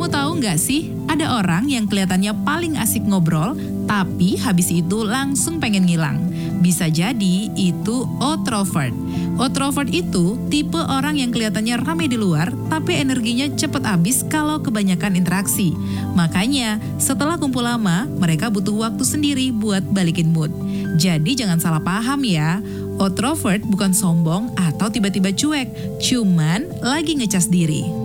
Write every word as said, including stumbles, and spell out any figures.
Kamu tahu nggak sih, ada orang yang kelihatannya paling asik ngobrol, tapi habis itu langsung pengen ngilang. Bisa jadi itu introvert. Introvert itu tipe orang yang kelihatannya ramai di luar, tapi energinya cepet habis kalau kebanyakan interaksi. Makanya, setelah kumpul lama, mereka butuh waktu sendiri buat balikin mood. Jadi jangan salah paham ya, introvert bukan sombong atau tiba-tiba cuek, cuman lagi ngecas diri.